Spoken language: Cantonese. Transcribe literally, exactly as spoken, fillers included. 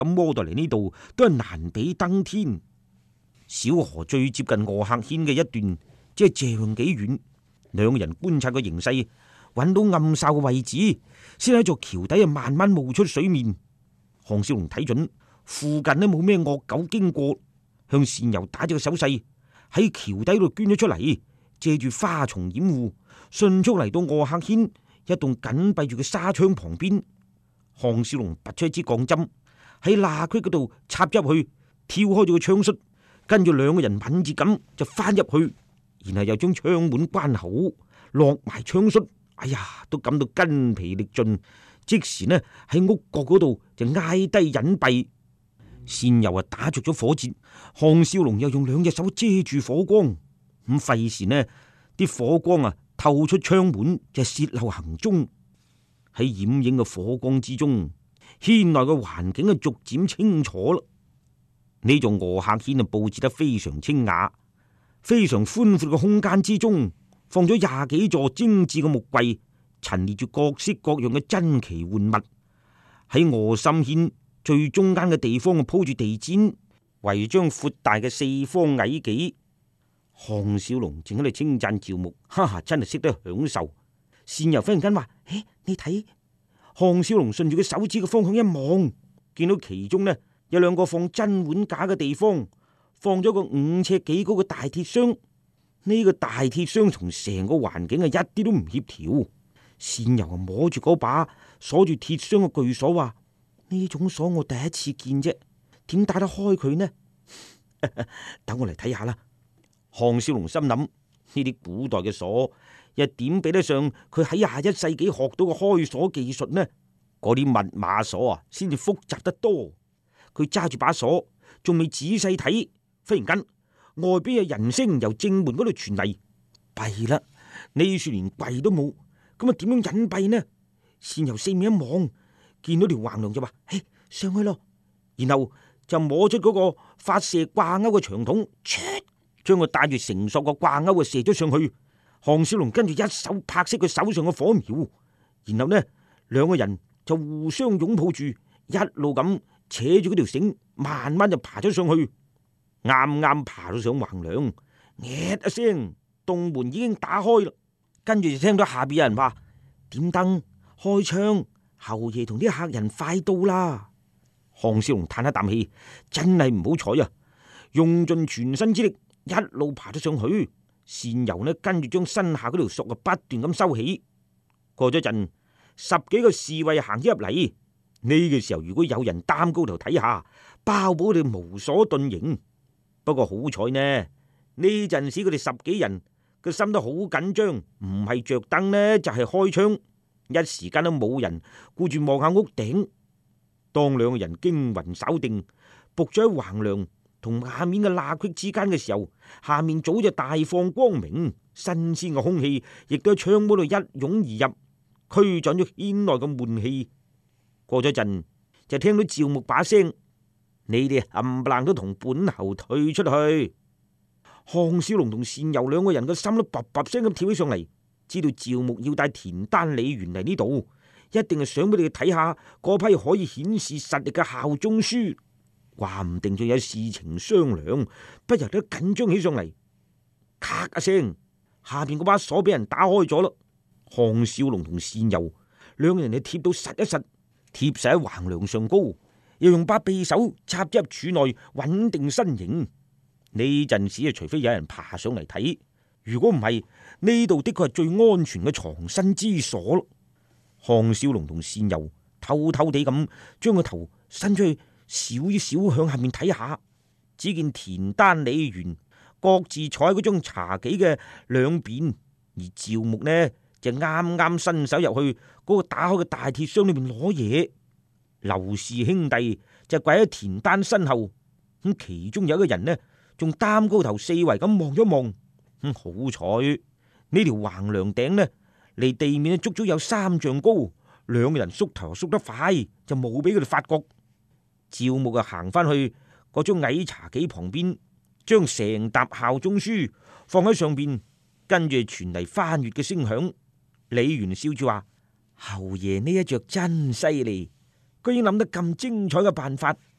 咁摸到嚟呢度都係難比登天。小河最接近臥客軒嘅一段，只係斜陽幾遠。兩個人觀察個形勢，揾到暗哨嘅位置，先喺座橋底啊慢慢冒出水面。項少龍睇準附近都冇咩惡狗經過，向善游打咗個手勢，喺橋底度捐咗出嚟，借住花叢掩護，迅速嚟到臥客軒一棟緊閉住嘅紗窗旁邊。項少龍拔出一支鋼針，喺罅隙嗰度插入去，跳開咗個窗恤，跟住兩個人敏捷咁就翻入去，然後又將窗門關好，落埋窗恤。哎呀，都感到筋疲力盡，即時呢喺屋角嗰度就挨低隱蔽。善游啊打着咗火折，項少龍又用兩隻手遮住火光，咁費事呢啲火光啊透出窗門就洩漏行蹤。喺掩映嘅火光之中，軒內嘅環境啊逐漸清楚啦。呢座臥客軒啊布置得非常清雅，非常寬闊嘅空間之中，放咗廿幾座精緻嘅木櫃，陳列住各式各樣嘅珍奇玩物。喺臥心軒最中間嘅地方啊鋪住地氈，圍張闊大嘅四方矮幾。項少龍正喺度稱讚趙牧，哈哈，真係識得享受。善游忽然間話：誒，你睇。項少龍順住佢手指嘅方向一望，見到其中呢有兩個放真碗架嘅地方，放咗個五尺幾高嘅大鐵箱。呢個大鐵箱同成個環境啊一啲都唔協調。善游啊摸住嗰把鎖住鐵箱嘅巨鎖，話：呢種鎖我第一次見啫，點打得開佢呢？等我嚟睇下啦。項少龍心諗，呢啲古代嘅鎖又點比得上佢喺廿一世紀學到嘅開鎖技術呢？嗰啲密碼鎖啊，先至複雜得多。佢揸住把鎖，仲未仔細睇，忽然間外邊有人聲由正門嗰度傳嚟，弊啦！呢處連櫃都冇，咁啊點樣隱蔽呢？先由四面一望，見到條橫梁就話：嘿，上去咯！然後就摸出嗰個發射掛鈎嘅長筒，將佢帶住繩索個掛鈎啊射咗上去。項少龍跟住一手拍熄佢手上嘅火苗，然後呢兩個人就互相擁抱住，一路咁扯住嗰條繩，慢慢就爬咗上去。啱啱爬到上橫梁，嘜一聲，洞門已經打開啦。跟住就聽到下邊有人話：點燈，開窗，侯爺同啲客人快到啦。項少龍嘆一啖氣，真係唔好彩啊！用盡全身之力，一路爬咗上去。善游呢跟住將身下嗰條索啊不斷咁收起。過咗陣，十幾個侍衛行咗入嚟。呢個時候如果有人擔高頭睇下，包保佢哋無所遁形。不過好彩呢，呢陣時佢哋十幾人個心都好緊張，唔係着燈呢就係開窗，一時間都冇人顧住望下屋頂。當兩個人驚魂稍定，伏咗喺橫梁同下面嘅罅隙之間嘅時候，下面早就大放光明，新鮮嘅空氣亦都喺窗嗰度一湧而入，驅趕咗軒內嘅悶氣。過咗陣，就聽到趙牧把聲：你哋冚唪唥都同本侯退出去。項少龍同善游兩個人嘅心都卜卜聲咁跳起上嚟，知道趙牧要帶田丹李元嚟呢度，一定係想俾你哋睇下嗰批可以顯示實力嘅效忠書。話唔定仲有事情商量，不由得緊張起上嚟。咔一聲，下邊嗰把鎖俾人打開咗啦。項少龍同善游兩個人就貼到實一實，貼實喺橫梁上高，又用把匕首插入柱內穩定身形。呢陣時啊，除非有人爬上嚟睇，如果唔係，呢度的確係最安全嘅藏身之所咯。項少龍同善游偷偷地咁將個頭伸出去，少少向下面睇下，只見田丹李元各自坐喺嗰張茶几嘅兩邊，而趙牧呢就啱啱伸手入去嗰個打開嘅大鐵箱裏面攞嘢。劉氏兄弟就跪喺田丹身後，咁其中有一個人呢仲擔高頭四圍咁望咗望，咁好彩呢條橫梁頂呢離地面足足有三丈高，兩個人縮頭縮得快，就冇俾佢哋發覺。趙牧啊行翻去嗰張矮茶几旁邊，將成沓效忠書放喺上邊，跟住傳嚟翻閱嘅聲響。李元笑住話：侯爺呢一着真犀利，居然諗得咁精彩嘅辦法，